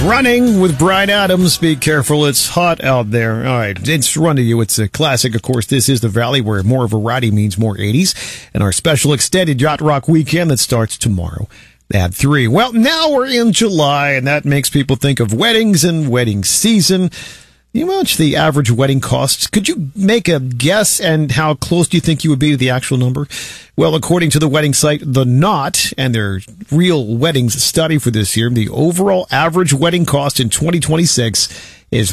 Running with Bryan Adams. Be careful, it's hot out there. All right, it's Run to You. It's a classic. Of course, this is the Valley where more variety means more 80s. And our special extended Yacht Rock weekend that starts tomorrow at 3. Well, now we're in July, and that makes people think of weddings and wedding season. How much the average wedding costs? Could you make a guess, and how close do you think you would be to the actual number? Well, according to the wedding site The Knot and their Real Weddings study for this year, the overall average wedding cost in 2026 is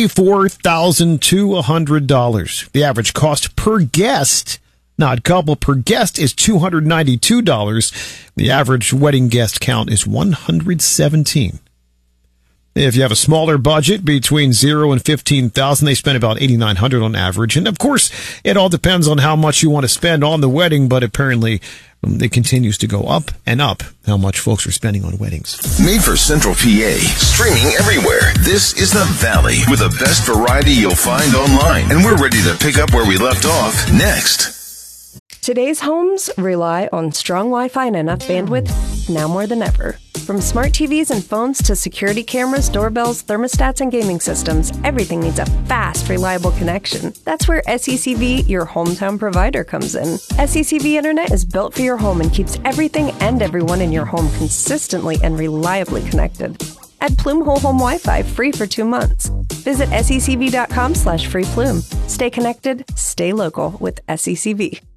$34,200. The average cost per guest, not couple, per guest is $292. The average wedding guest count is 117. If you have a smaller budget between $0 and $15,000, they spend about $8,900 on average. And of course, it all depends on how much you want to spend on the wedding, but apparently it continues to go up and up how much folks are spending on weddings. Made for Central PA, streaming everywhere. This is The Valley with the best variety you'll find online. And we're ready to pick up where we left off next. Today's homes rely on strong Wi-Fi and enough bandwidth now more than ever. From smart TVs and phones to security cameras, doorbells, thermostats, and gaming systems, everything needs a fast, reliable connection. That's where SECV, your hometown provider, comes in. SECV Internet is built for your home and keeps everything and everyone in your home consistently and reliably connected. Add Plume Whole Home Wi-Fi free for 2 months. Visit secv.com/freeplume. Stay connected, stay local with SECV.